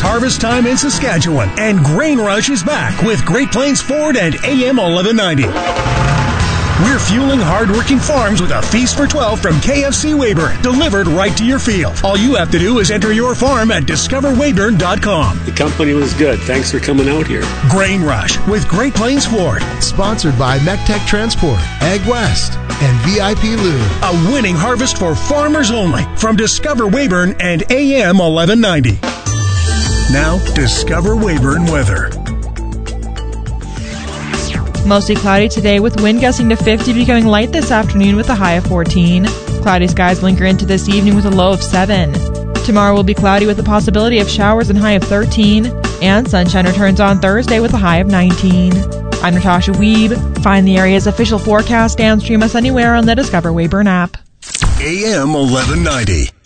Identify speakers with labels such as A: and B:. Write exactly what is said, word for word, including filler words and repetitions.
A: harvest time in Saskatchewan, and Grain Rush is back with Great Plains Ford and A M eleven ninety. We're fueling hard-working farms with a feast for twelve from K F C Weyburn, delivered right to your field. All you have to do is enter your farm at discover weyburn dot com.
B: The company was good. Thanks for coming out here.
A: Grain Rush with Great Plains Ford.
C: Sponsored by MechTech Transport, Ag West, and V I P Lube.
A: A winning harvest for farmers only from Discover Weyburn and A M eleven ninety. Now, Discover Weyburn weather.
D: Mostly cloudy today with wind gusting to fifty, becoming light this afternoon with a high of fourteen. Cloudy skies linger into this evening with a low of seven. Tomorrow will be cloudy with the possibility of showers and high of thirteen. And sunshine returns on Thursday with a high of nineteen. I'm Natasha Weeb. Find the area's official forecast and stream us anywhere on the Discover Weyburn app.
A: A M eleven ninety.